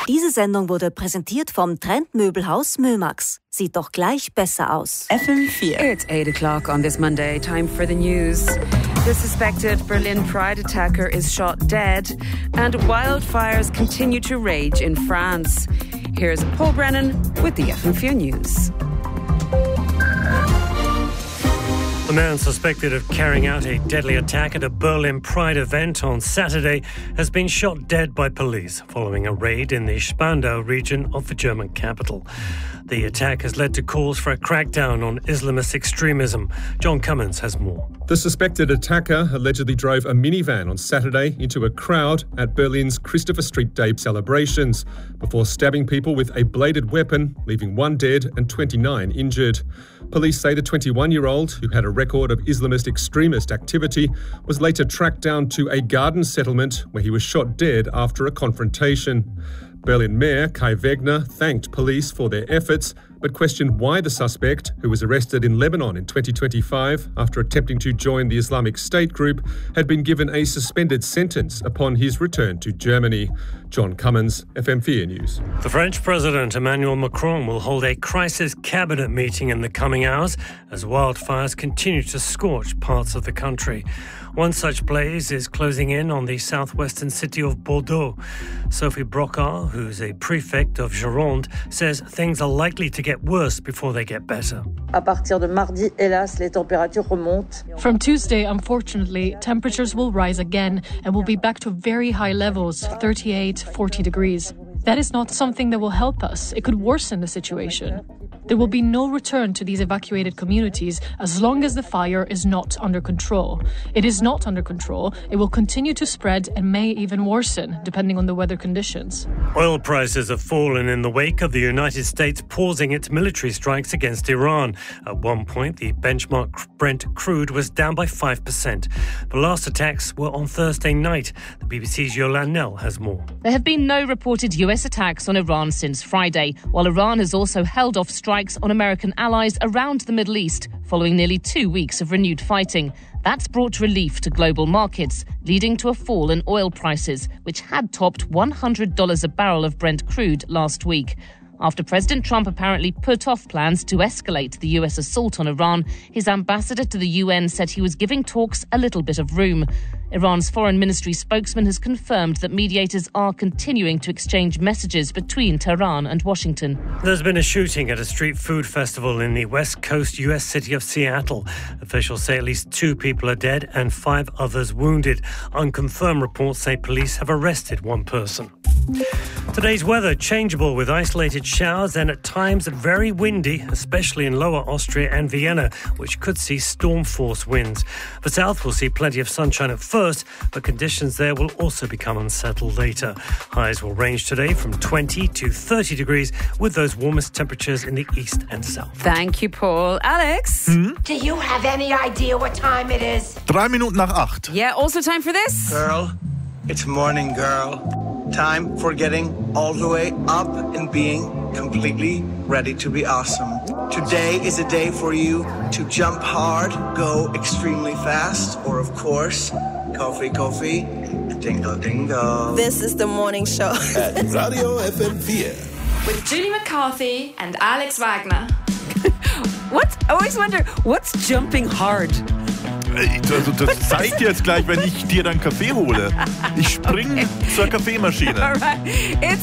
Diese Sendung wurde präsentiert vom Trendmöbelhaus Mömax. Sieht doch gleich besser aus. FM4. It's 8 o'clock on this Monday. Time for the news. The suspected Berlin Pride attacker is shot dead, and wildfires continue to rage in France. Here's Paul Brennan with the FM4 News. The man suspected of carrying out a deadly attack at a Berlin Pride event on Saturday has been shot dead by police following a raid in the Spandau region of the German capital. The attack has led to calls for a crackdown on Islamist extremism. John Cummins has more. The suspected attacker allegedly drove a minivan on Saturday into a crowd at Berlin's Christopher Street Day celebrations before stabbing people with a bladed weapon, leaving 1 dead and 29 injured. Police say the 21-year-old, who had a record of Islamist extremist activity, was later tracked down to a garden settlement where he was shot dead after a confrontation. Berlin Mayor Kai Wegner thanked police for their efforts, but questioned why the suspect, who was arrested in Lebanon in 2025 after attempting to join the Islamic State group, had been given a suspended sentence upon his return to Germany. John Cummins, FM4 News. The French President Emmanuel Macron will hold a crisis cabinet meeting in the coming hours as wildfires continue to scorch parts of the country. One such blaze is closing in on the southwestern city of Bordeaux. Sophie Brocard, who's a prefect of Gironde, says things are likely to get worse before they get better. From Tuesday, unfortunately, temperatures will rise again and will be back to very high levels, 38, 40 degrees. That is not something that will help us. It could worsen the situation. There will be no return to these evacuated communities as long as the fire is not under control. It is not under control. It will continue to spread and may even worsen, depending on the weather conditions. Oil prices have fallen in the wake of the United States pausing its military strikes against Iran. At one point, the benchmark Brent crude was down by 5%. The last attacks were on Thursday night. The BBC's Yolande Knell has more. There have been no reported US attacks on Iran since Friday, while Iran has also held off strikes on American allies around the Middle East following nearly 2 weeks of renewed fighting. That's brought relief to global markets, leading to a fall in oil prices, which had topped $100 a barrel of Brent crude last week. After President Trump apparently put off plans to escalate the US assault on Iran, his ambassador to the UN said he was giving talks a little bit of room. Iran's foreign ministry spokesman has confirmed that mediators are continuing to exchange messages between Tehran and Washington. There's been a shooting at a street food festival in the West Coast US city of Seattle. Officials say at least 2 people are dead and 5 others wounded. Unconfirmed reports say police have arrested 1 person. Today's weather changeable with isolated showers and at times very windy, especially in Lower Austria and Vienna, which could see storm force winds. The south will see plenty of sunshine at first, but conditions there will also become unsettled later. Highs will range today from 20 to 30 degrees with those warmest temperatures in the east and south. Thank you, Paul. Alex? Do you have any idea what time it is? 3 Minuten nach 8. Yeah, also time for this. Girl, it's morning, girl. Time for getting all the way up and being completely ready to be awesome. Today is a day for you to jump hard, go extremely fast, or of course, coffee, dingle, dingle. This is the morning show At Radio FM4. With Julie McCarthy and Alex Wagner. What? I always wonder, what's jumping hard? Also das zeige ich dir jetzt gleich, wenn ich dir dann Kaffee hole. Ich spring zur Kaffeemaschine. All right. It's